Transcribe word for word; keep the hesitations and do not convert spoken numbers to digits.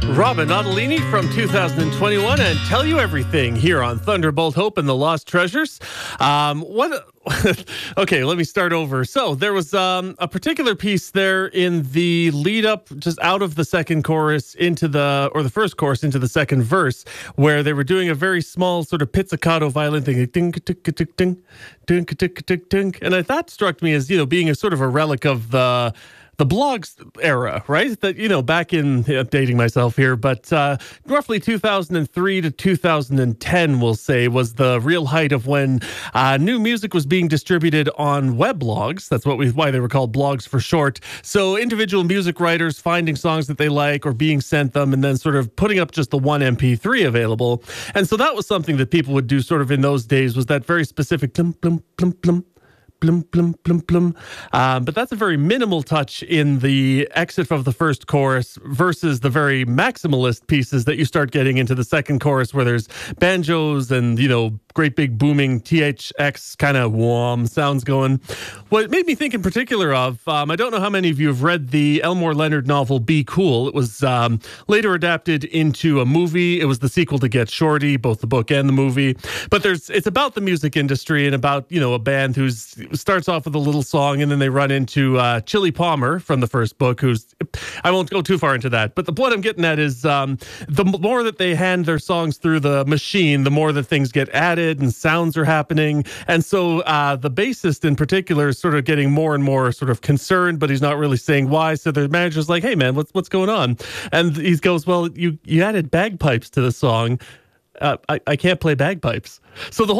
Robin Ottolini from two thousand twenty-one and Tell You Everything here on Thunderbolt Hope and the Lost Treasures. Um, what? Okay, let me start over. So there was um, a particular piece there in the lead up, just out of the second chorus into the, or the first chorus into the second verse, where they were doing a very small sort of pizzicato violin thing, ding, ding, ding, ding, ding, ding, ding, ding, and I, that struck me as, you know, being a sort of a relic of the the blogs era, right? That, you know, back in, updating myself here, but uh, roughly two thousand three to two thousand ten, we'll say, was the real height of when uh, new music was being distributed on weblogs. That's what we, why they were called blogs for short. So individual music writers finding songs that they like or being sent them and then sort of putting up just the one M P three available. And so that was something that people would do sort of in those days, was that very specific plum, plum, plum, plum. Plum, plum, plum, plum. Um, but that's a very minimal touch in the exit of the first chorus versus the very maximalist pieces that you start getting into the second chorus, where there's banjos and, you know, great big booming T H X kind of wham sounds going. What it made me think in particular of, um, I don't know how many of you have read the Elmore Leonard novel Be Cool. It was um, later adapted into a movie. It was the sequel to Get Shorty, both the book and the movie. But there's it's about the music industry and about, you know, a band who's starts off with a little song and then they run into uh, Chili Palmer from the first book, who's, I won't go too far into that. But the point I'm getting at is um, the more that they hand their songs through the machine, the more that things get added and sounds are happening. And so uh, the bassist in particular is sort of getting more and more sort of concerned, but he's not really saying why. So the manager's like, hey man, what's what's going on? And he goes, well, you, you added bagpipes to the song. Uh, I, I can't play bagpipes. So the whole